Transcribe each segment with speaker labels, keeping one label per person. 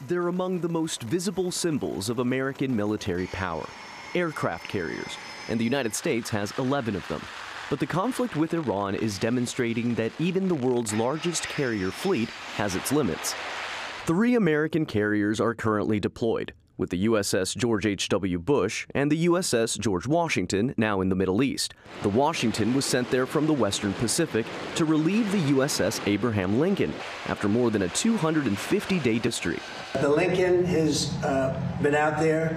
Speaker 1: They're among the most visible symbols of American military power, aircraft carriers, and the United States has 11 of them. But the conflict with Iran is demonstrating that even the world's largest carrier fleet has its limits. 3 American carriers are currently deployed, with the USS George H.W. Bush and the USS George Washington now in the Middle East. The Washington was sent there from the Western Pacific to relieve the USS Abraham Lincoln after more than a 250-day history.
Speaker 2: The Lincoln has been out there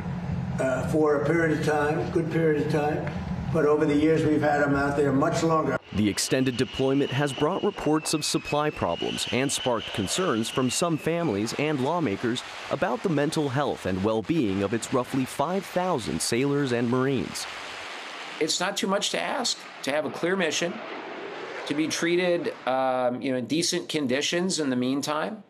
Speaker 2: for a period of time, good period of time, but over the years we've had them out there much longer.
Speaker 1: The extended deployment has brought reports of supply problems and sparked concerns from some families and lawmakers about the mental health and well-being of its roughly 5,000 sailors and Marines.
Speaker 3: It's not too much to ask to have a clear mission, to be treated in decent conditions in the meantime,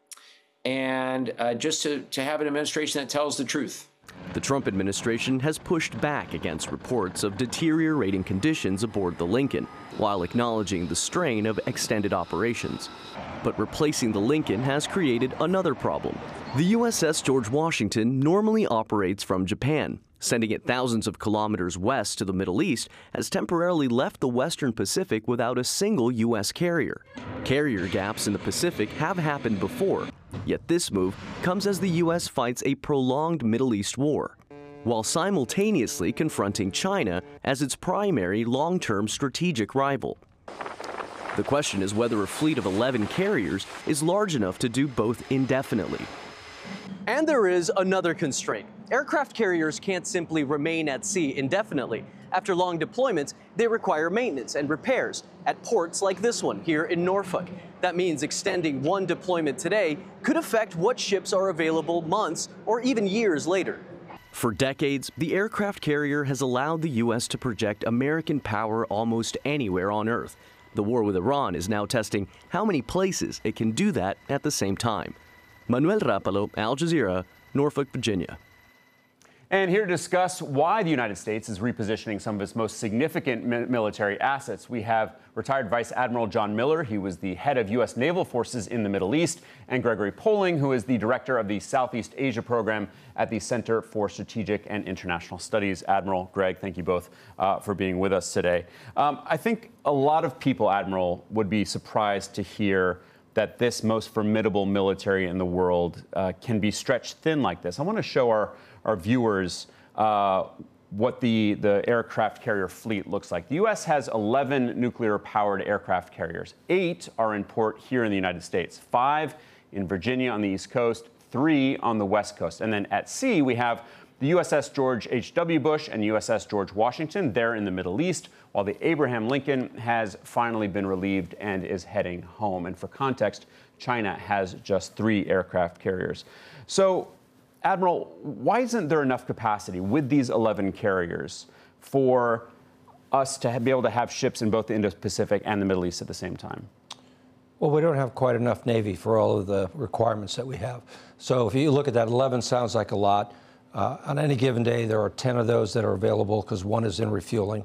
Speaker 3: and just to have an administration that tells the truth.
Speaker 1: The Trump administration has pushed back against reports of deteriorating conditions aboard the Lincoln, while acknowledging the strain of extended operations. But replacing the Lincoln has created another problem. The USS George Washington normally operates from Japan. Sending it thousands of kilometers west to the Middle East has temporarily left the Western Pacific without a single U.S. carrier. Carrier gaps in the Pacific have happened before, yet this move comes as the U.S. fights a prolonged Middle East war, while simultaneously confronting China as its primary long-term strategic rival. The question is whether a fleet of 11 carriers is large enough to do both indefinitely.
Speaker 4: And there is another constraint. Aircraft carriers can't simply remain at sea indefinitely. After long deployments, they require maintenance and repairs at ports like this one here in Norfolk. That means extending one deployment today could affect what ships are available months or even years later.
Speaker 1: For decades, the aircraft carrier has allowed the U.S. to project American power almost anywhere on Earth. The war with Iran is now testing how many places it can do that at the same time. Manuel Rapalo, Al Jazeera, Norfolk, Virginia.
Speaker 5: And here to discuss why the United States is repositioning some of its most significant military assets, we have retired Vice Admiral John Miller. He was the head of U.S. naval forces in the Middle East, and Gregory Poling, who is the director of the Southeast Asia program at the Center for Strategic and International Studies. Admiral, Greg, thank you both for being with us today. I think a lot of people, Admiral, would be surprised to hear that this most formidable military in the world can be stretched thin like this. I want to show our viewers what the aircraft carrier fleet looks like. The U.S. has 11 nuclear-powered aircraft carriers. 8 are in port here in the United States, 5 in Virginia on the East Coast, 3 on the West Coast. And then at sea, we have the USS George H.W. Bush and USS George Washington. They're in the Middle East, while the Abraham Lincoln has finally been relieved and is heading home. And for context, China has just 3 aircraft carriers. So, Admiral, why isn't there enough capacity with these 11 carriers for us to be able to have ships in both the Indo-Pacific and the Middle East at the same time?
Speaker 6: Well, we don't have quite enough Navy for all of the requirements that we have. So if you look at that, 11 sounds like a lot. On any given day, there are 10 of those that are available because one is in refueling.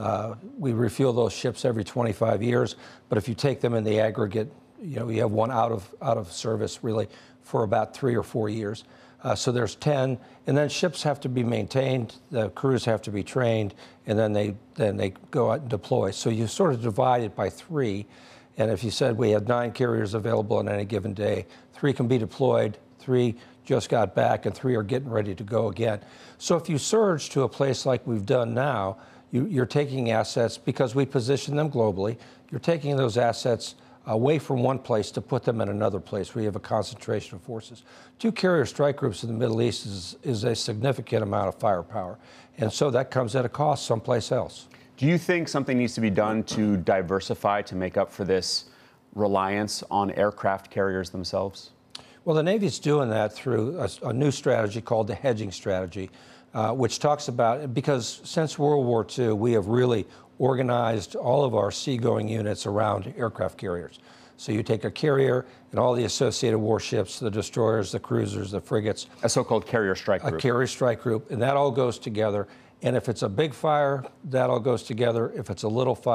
Speaker 6: We refuel those ships every 25 years, but if you take them in the aggregate, you have one out of service really for about 3 or 4 years. So there's 10, and then ships have to be maintained, the crews have to be trained, and then they go out and deploy. So you sort of divide it by 3, and if you said we had 9 carriers available on any given day, 3 can be deployed, 3 just got back, and 3 are getting ready to go again. So if you surge to a place like we've done now, you're taking assets, because we position them globally, you're taking those assets away from one place to put them in another place where you have a concentration of forces. 2 carrier strike groups in the Middle East is a significant amount of firepower, and so that comes at a cost someplace else.
Speaker 5: Do you think something needs to be done to diversify to make up for this reliance on aircraft carriers themselves?
Speaker 6: Well, the Navy's doing that through a new strategy called the hedging strategy, which talks about, because since World War II, we have really organized all of our seagoing units around aircraft carriers. So you take a carrier and all the associated warships, the destroyers, the cruisers, the frigates.
Speaker 5: A so-called carrier strike group.
Speaker 6: A carrier strike group, and that all goes together. And if it's a big fire, that all goes together. If it's a little fire,